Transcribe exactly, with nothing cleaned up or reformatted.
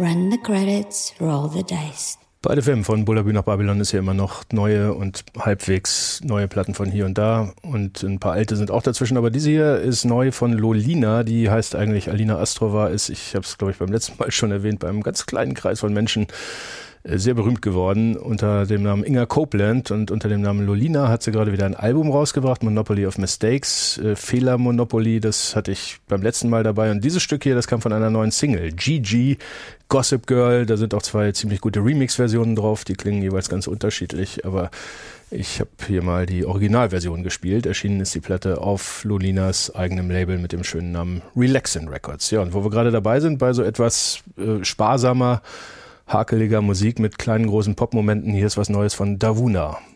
Run the credits, roll the dice. Bei F M von Bullabü nach Babylon ist ja immer noch neue und halbwegs neue Platten von hier und da und ein paar alte sind auch dazwischen, aber diese hier ist neu von Lolina, die heißt eigentlich Alina Astrova, ist, ich habe es glaube ich beim letzten Mal schon erwähnt, bei einem ganz kleinen Kreis von Menschen sehr berühmt geworden unter dem Namen Inga Copeland und unter dem Namen Lolina hat sie gerade wieder ein Album rausgebracht, Monopoly of Mistakes, äh, Fehler Monopoly, das hatte ich beim letzten Mal dabei und dieses Stück hier, das kam von einer neuen Single, G G, Gossip Girl, da sind auch zwei ziemlich gute Remix-Versionen drauf, die klingen jeweils ganz unterschiedlich, aber ich habe hier mal die Originalversion gespielt, erschienen ist die Platte auf Lolinas eigenem Label mit dem schönen Namen Relaxin' Records. Ja, und wo wir gerade dabei sind, bei so etwas äh, sparsamer, hakeliger Musik mit kleinen, großen Pop-Momenten. Hier ist was Neues von Davuna.